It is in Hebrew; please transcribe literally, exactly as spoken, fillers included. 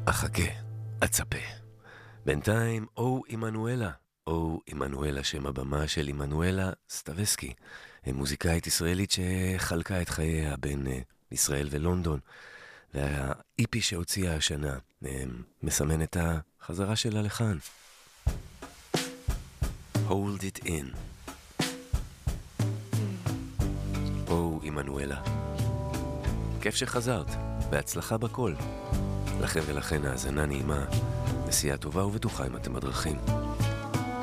אחכה, אצפה. בינתיים, או עמנואלה, או עמנואלה, שם הבמה של עמנואלה סטבסקי, מוזיקאית ישראלית שחלקה את חייה בין ישראל ולונדון, והאיפי שהוציאה השנה מסמן את החזרה שלה לכאן. Hold it in. או עמנואלה, כיף שחזרת, בהצלחה בכל. לכם ולכן האזנה נעימה, נסיעה טובה ובטוחה אם אתם בדרכים.